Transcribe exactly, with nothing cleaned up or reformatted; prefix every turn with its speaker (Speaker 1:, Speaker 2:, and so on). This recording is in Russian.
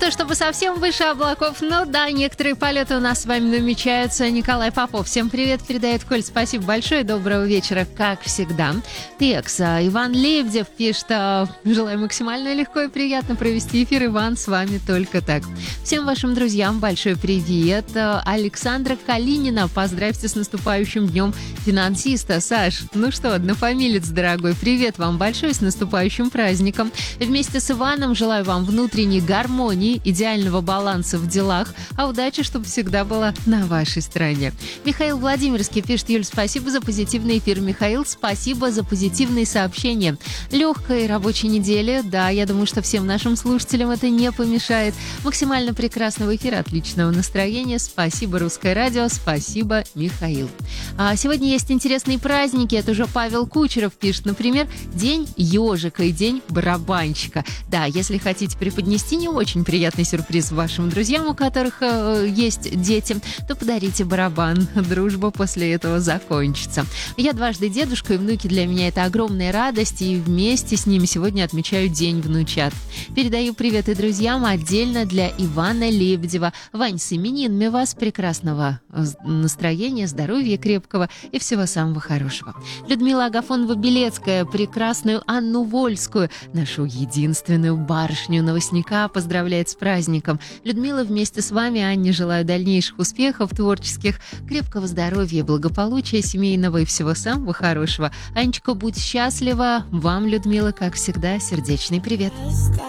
Speaker 1: то чтобы совсем выше облаков, но да, некоторые полеты у нас с вами намечаются. Николай Попов, всем привет, передает Коль, спасибо большое, доброго вечера, как всегда. Текс, Иван Лебедев пишет, желаю максимально легко и приятно провести эфир, Иван, с вами только так. Всем вашим друзьям большой привет. Александра Калинина, поздравьте с наступающим днем финансиста. Саш, ну что, однофамилец дорогой, привет вам большой, с наступающим праздником. Вместе с Иваном желаю вам внутренней гармонии, идеального баланса в делах, а удача, чтобы всегда была на вашей стороне. Михаил Владимирский пишет: Юль, спасибо за позитивный эфир. Михаил, спасибо за позитивные сообщения. Легкой рабочей недели, да, я думаю, что всем нашим слушателям это не помешает. Максимально прекрасного эфира, отличного настроения. Спасибо, Русское радио, спасибо, Михаил. А сегодня есть интересные праздники, это уже Павел Кучеров пишет, например, День ежика и День барабанщика. Да, если хотите преподнести не очень приятный сюрприз вашим друзьям, у которых э, есть дети, то подарите барабан. Дружба после этого закончится. Я дважды дедушка, и внуки для меня это огромная радость, и вместе с ними сегодня отмечаю День внучат. Передаю привет и друзьям отдельно для Ивана Лебедева. Вань, с именинами вас, прекрасного настроения, здоровья крепкого и всего самого хорошего. Людмила Агафонова-Белецкая, прекрасную Анну Вольскую, нашу единственную барышню новостника, поздравляет с праздником. Людмила, вместе с вами, Анне, желаю дальнейших успехов творческих, крепкого здоровья, благополучия семейного и всего самого хорошего. Анечка, будь счастлива. Вам, Людмила, как всегда, сердечный привет.